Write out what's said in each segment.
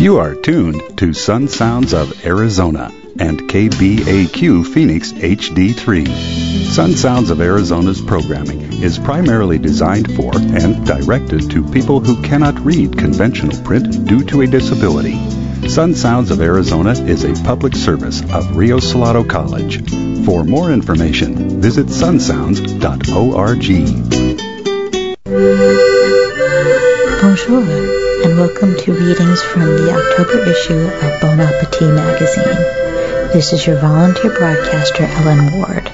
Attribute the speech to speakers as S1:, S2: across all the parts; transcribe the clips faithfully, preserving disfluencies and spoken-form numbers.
S1: You are tuned to Sun Sounds of Arizona and K B A Q Phoenix H D three. Sun Sounds of Arizona's programming is primarily designed for and directed to people who cannot read conventional print due to a disability. Sun Sounds of Arizona is a public service of Rio Salado College. For more information, visit sun sounds dot org.
S2: Bonjour, and welcome to readings from the October issue of Bon Appetit magazine. This is your volunteer broadcaster, Ellen Ward.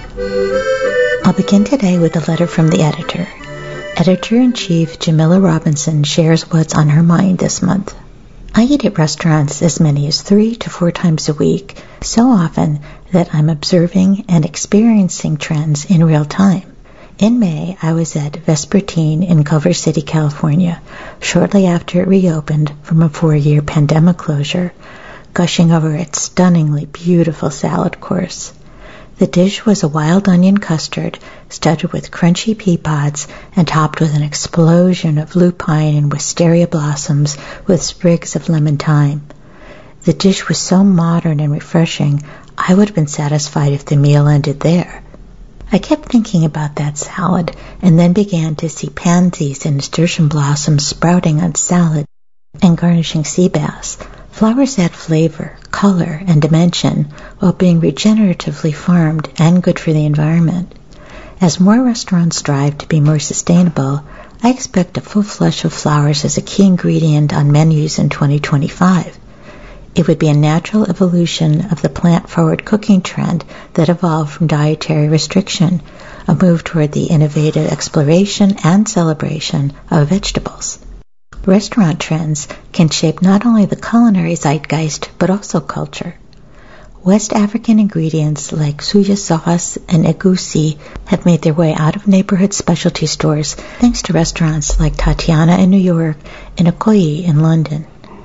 S2: I'll begin today with a letter from the editor. Editor-in-Chief Jamila Robinson shares what's on her mind this month. I eat at restaurants as many as three to four times a week, so often that I'm observing and experiencing trends in real time. In May, I was at Vespertine in Culver City, California, shortly after it reopened from a four-year pandemic closure, gushing over its stunningly beautiful salad course. The dish was a wild onion custard studded with crunchy pea pods and topped with an explosion of lupine and wisteria blossoms with sprigs of lemon thyme. The dish was so modern and refreshing, I would have been satisfied if the meal ended there. I kept thinking about that salad and then began to see pansies and nasturtium blossoms sprouting on salad and garnishing sea bass. Flowers add flavor, color, and dimension while being regeneratively farmed and good for the environment. As more restaurants strive to be more sustainable, I expect a full flush of flowers as a key ingredient on menus in twenty twenty-five. It would be a natural evolution of the plant-forward cooking trend that evolved from dietary restriction, a move toward the innovative exploration and celebration of vegetables. Restaurant trends can shape not only the culinary zeitgeist, but also culture. West African ingredients like suya sauce and egusi have made their way out of neighborhood specialty stores thanks to restaurants like Tatiana in New York and Okoye in London.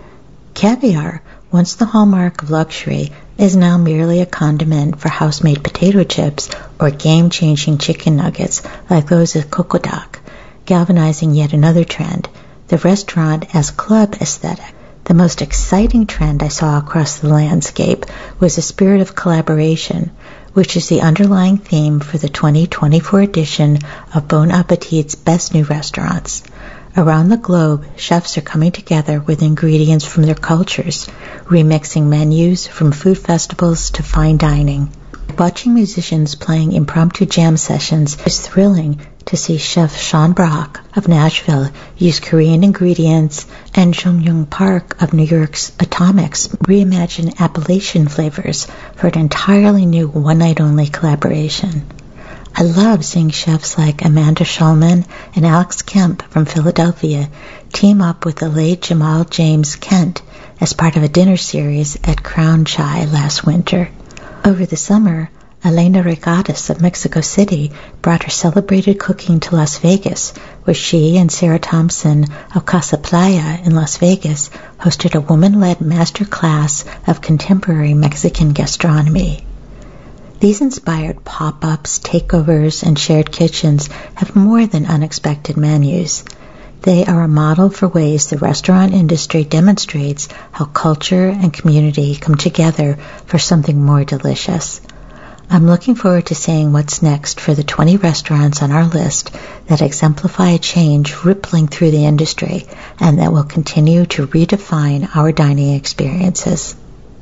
S2: Caviar, once the hallmark of luxury, is now merely a condiment for house-made potato chips or game-changing chicken nuggets like those at Kokodak, galvanizing yet another trend, the restaurant as club aesthetic. The most exciting trend I saw across the landscape was a spirit of collaboration, which is the underlying theme for the twenty twenty-four edition of Bon Appetit's Best New Restaurants. Around the globe, chefs are coming together with ingredients from their cultures, remixing menus from food festivals to fine dining. Watching musicians playing impromptu jam sessions is thrilling to see Chef Sean Brock of Nashville use Korean ingredients and Jung Young Park of New York's Atomics reimagine Appalachian flavors for an entirely new one-night-only collaboration. I love seeing chefs like Amanda Shulman and Alex Kemp from Philadelphia team up with the late Jamal James Kent as part of a dinner series at Crown Chai last winter. Over the summer, Elena Regatas of Mexico City brought her celebrated cooking to Las Vegas, where she and Sarah Thompson of Casa Playa in Las Vegas hosted a woman-led master class of contemporary Mexican gastronomy. These inspired pop-ups, takeovers, and shared kitchens have more than unexpected menus. They are a model for ways the restaurant industry demonstrates how culture and community come together for something more delicious. I'm looking forward to seeing what's next for the twenty restaurants on our list that exemplify a change rippling through the industry and that will continue to redefine our dining experiences.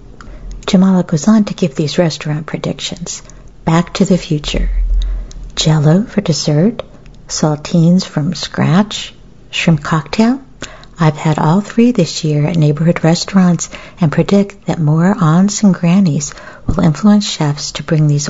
S2: Jamala goes on to give these restaurant predictions. Back to the Future. Jell-O for dessert, saltines from scratch, shrimp cocktail. I've had all three this year at neighborhood restaurants and predict that more aunts and grannies will influence chefs to bring these